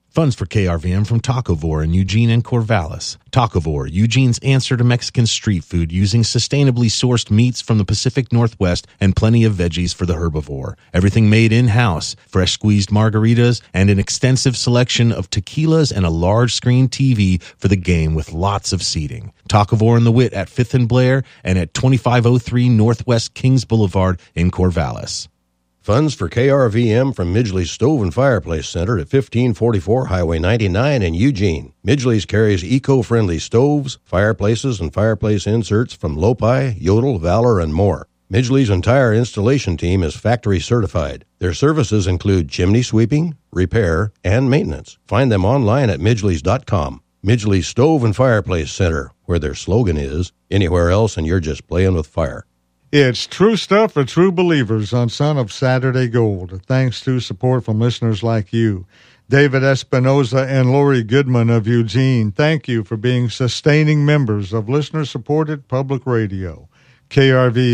Funds for KRVM from Tacovore in Eugene and Corvallis. Tacovore, Eugene's answer to Mexican street food using sustainably sourced meats from the Pacific Northwest and plenty of veggies for the herbivore. Everything made in-house, fresh squeezed margaritas, and an extensive selection of tequilas and a large screen TV for the game with lots of seating. Tacovore and the Wit at 5th and Blair and at 2503 Northwest Kings Boulevard in Corvallis. Funds for KRVM from Midgley's Stove and Fireplace Center at 1544 Highway 99 in Eugene. Midgley's carries eco-friendly stoves, fireplaces, and fireplace inserts from Lopi, Yodel, Valor, and more. Midgley's entire installation team is factory certified. Their services include chimney sweeping, repair, and maintenance. Find them online at midgleys.com. Midgley's Stove and Fireplace Center, where their slogan is, anywhere else and you're just playing with fire. It's True Stuff for True Believers on Son of Saturday Gold, thanks to support from listeners like you. David Espinoza and Lori Goodman of Eugene, thank you for being sustaining members of listener-supported public radio. KRV